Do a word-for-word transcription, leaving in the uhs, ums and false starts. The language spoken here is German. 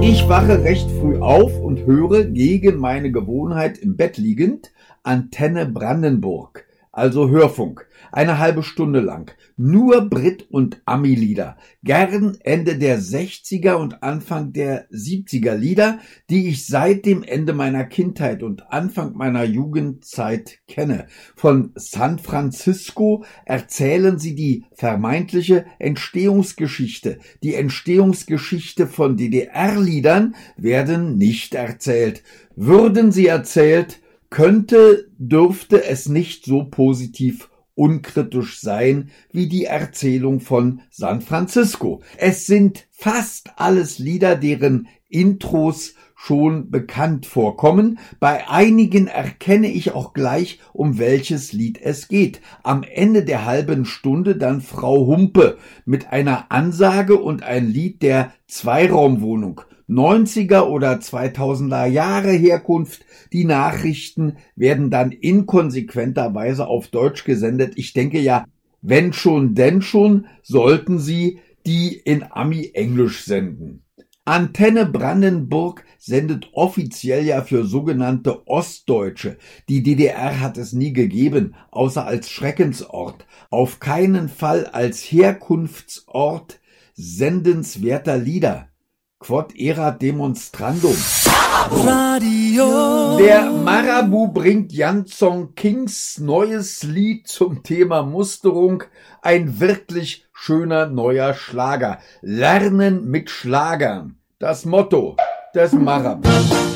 Ich wache recht früh auf und höre gegen meine Gewohnheit im Bett liegend Antenne Brandenburg, also Hörfunk, eine halbe Stunde lang. Nur Brit- und Ami-Lieder, gern Ende der sechziger und Anfang der siebziger Lieder, die ich seit dem Ende meiner Kindheit und Anfang meiner Jugendzeit kenne. Von San Francisco erzählen sie die vermeintliche Entstehungsgeschichte. Die Entstehungsgeschichte von D D R-Liedern werden nicht erzählt. Würden sie erzählt, könnte, dürfte es nicht so positiv unkritisch sein wie die Erzählung von San Francisco. Es sind fast alles Lieder, deren Intros schon bekannt vorkommen. Bei einigen erkenne ich auch gleich, um welches Lied es geht. Am Ende der halben Stunde dann Frau Humpe mit einer Ansage und ein Lied der Zweiraumwohnung. neunziger oder zweitausender Jahre Herkunft. Die Nachrichten werden dann inkonsequenterweise auf Deutsch gesendet. Ich denke ja, wenn schon, denn schon, sollten sie die in Ami-Englisch senden. Antenne Brandenburg sendet offiziell ja für sogenannte Ostdeutsche. Die D D R hat es nie gegeben, außer als Schreckensort. Auf keinen Fall als Herkunftsort sendenswerter Lieder. Quod erat demonstrandum. Radio. Der Marabu bringt Janson Kings neues Lied zum Thema Musterung. Ein wirklich schöner neuer Schlager. Lernen mit Schlagern. Das Motto des Marabu.